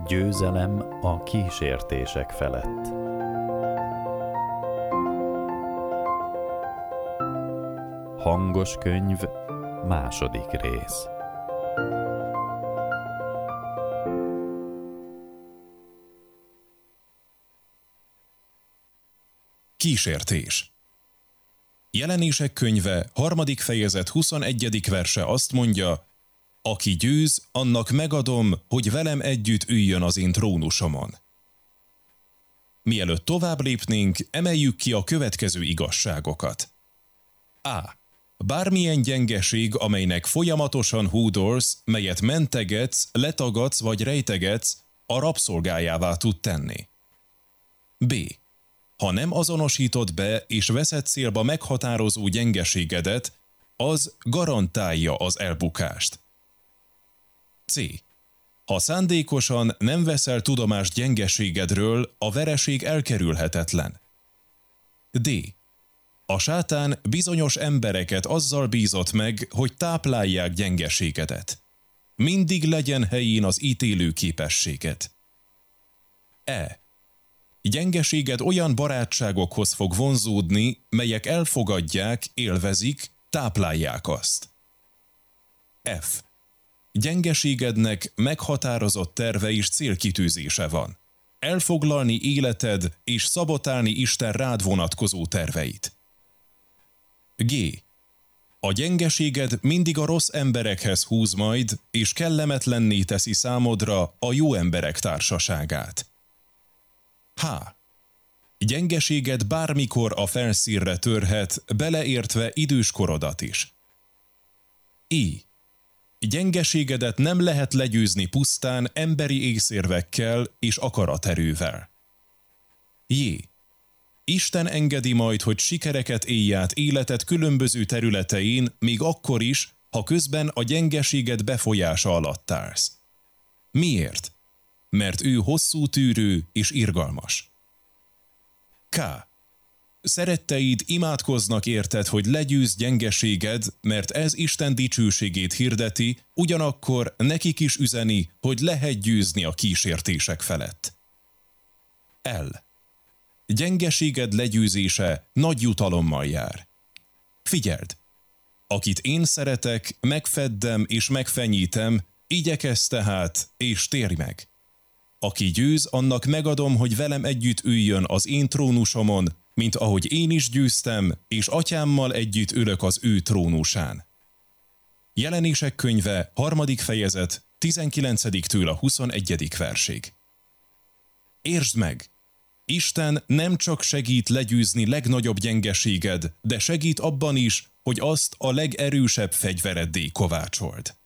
Győzelem a kísértések felett. Hangos könyv, második rész. Kísértés. Jelenések könyve, 3. fejezet 21. verse azt mondja: aki győz, annak megadom, hogy velem együtt üljön az én trónusomon. Mielőtt tovább lépnénk, emeljük ki a következő igazságokat. A. Bármilyen gyengeség, amelynek folyamatosan hódolsz, melyet mentegetsz, letagadsz vagy rejtegetsz, a rabszolgájává tud tenni. B. Ha nem azonosítod be és veszed célba meghatározó gyengeségedet, az garantálja az elbukást. C. Ha szándékosan nem veszel tudomást gyengeségedről, a vereség elkerülhetetlen. D. A sátán bizonyos embereket azzal bízott meg, hogy táplálják gyengeségedet. Mindig legyen helyén az ítélő képességed. E. Gyengeséged olyan barátságokhoz fog vonzódni, melyek elfogadják, élvezik, táplálják azt. F. Gyengeségednek meghatározott terve és célkitűzése van. Elfoglalni életed és szabotálni Isten rád vonatkozó terveit. G. A gyengeséged mindig a rossz emberekhez húz majd, és kellemetlenné teszi számodra a jó emberek társaságát. H. Gyengeséged bármikor a felszínre törhet, beleértve időskorodat is. I. Gyengeségedet nem lehet legyőzni pusztán emberi észérvekkel és akaraterővel. J. Isten engedi majd, hogy sikereket élj át életed különböző területein, még akkor is, ha közben a gyengeséged befolyása alatt állsz. Miért? Mert ő hosszú tűrő és irgalmas. K. Szeretteid imádkoznak érted, hogy legyőzd gyengeséged, mert ez Isten dicsőségét hirdeti, ugyanakkor nekik is üzeni, hogy lehet győzni a kísértések felett. L. Gyengeséged legyőzése nagy jutalommal jár. Figyeld! Akit én szeretek, megfeddem és megfenyítem, igyekezz tehát, és térj meg! Aki győz, annak megadom, hogy velem együtt üljön az én trónusomon, mint ahogy én is győztem, és atyámmal együtt ülök az ő trónusán. Jelenések könyve, 3. fejezet, 19-től a 21. versig. Értsd meg! Isten nem csak segít legyőzni legnagyobb gyengeséged, de segít abban is, hogy azt a legerősebb fegyvereddé kovácsold.